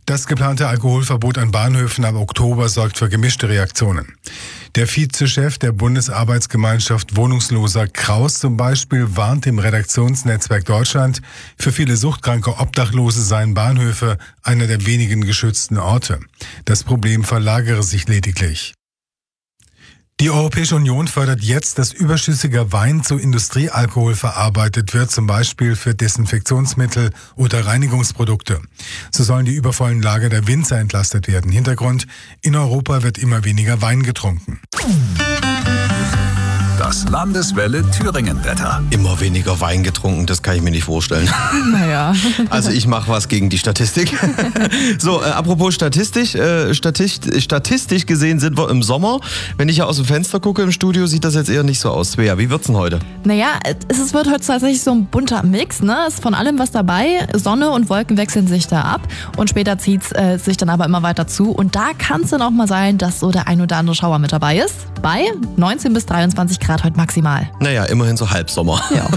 Das geplante Alkoholverbot an Bahnhöfen ab Oktober sorgt für gemischte Reaktionen. Der Vizechef der Bundesarbeitsgemeinschaft Wohnungsloser Kraus zum Beispiel warnt im Redaktionsnetzwerk Deutschland, für viele suchtkranke Obdachlose seien Bahnhöfe einer der wenigen geschützten Orte. Das Problem verlagere sich lediglich. Die Europäische Union fördert jetzt, dass überschüssiger Wein zu Industriealkohol verarbeitet wird, zum Beispiel für Desinfektionsmittel oder Reinigungsprodukte. So sollen die übervollen Lager der Winzer entlastet werden. Hintergrund: in Europa wird immer weniger Wein getrunken. Das Landeswelle Thüringen-Wetter. Immer weniger Wein getrunken, das kann ich mir nicht vorstellen. Naja. Also ich mache was gegen die Statistik. So, apropos statistisch gesehen sind wir im Sommer. Wenn ich ja aus dem Fenster gucke im Studio, sieht das jetzt eher nicht so aus. Svea, wie wird's denn heute? Naja, es wird heute tatsächlich so ein bunter Mix, ne? Ist von allem was dabei. Sonne und Wolken wechseln sich da ab und später zieht's sich dann aber immer weiter zu. Und da kann es dann auch mal sein, dass so der ein oder andere Schauer mit dabei ist. Bei 19 bis 23 Grad heute maximal. Naja, immerhin so Halbsommer. Ja.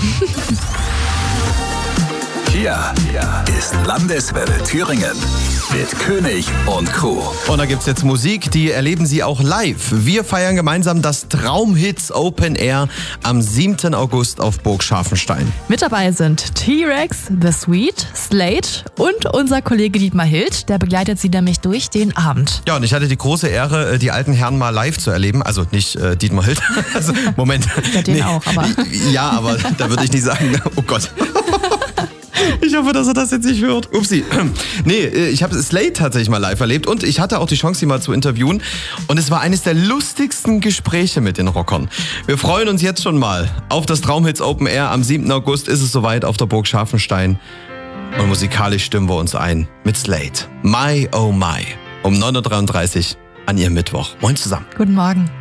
Hier ist Landeswelle Thüringen mit König und Crew. Und da gibt's jetzt Musik, die erleben Sie auch live. Wir feiern gemeinsam das Traumhits Open Air am 7. August auf Burg Scharfenstein. Mit dabei sind T-Rex, The Sweet, Slate und unser Kollege Dietmar Hild. Der begleitet sie nämlich durch den Abend. Ja, und ich hatte die große Ehre, die alten Herren mal live zu erleben. Also nicht Dietmar Hild. Also, Moment. Ja, den auch, aber. Ja, aber da würde ich nicht sagen, oh Gott. Ich hoffe, dass er das jetzt nicht hört. Upsi. Nee, ich habe Slate tatsächlich mal live erlebt und ich hatte auch die Chance, sie mal zu interviewen. Und es war eines der lustigsten Gespräche mit den Rockern. Wir freuen uns jetzt schon mal auf das Traumhits Open Air. Am 7. August ist es soweit auf der Burg Scharfenstein. Und musikalisch stimmen wir uns ein mit Slate. My Oh My. Um 9.33 Uhr an ihrem Mittwoch. Moin zusammen. Guten Morgen.